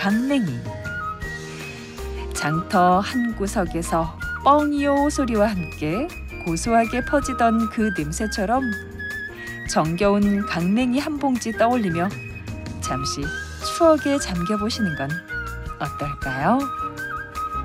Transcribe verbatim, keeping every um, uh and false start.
강냉이. 장터 한 구석에서 뻥이요 소리와 함께 고소하게 퍼지던 그 냄새처럼 정겨운 강냉이 한 봉지 떠올리며 잠시 추억에 잠겨보시는 건 어떨까요?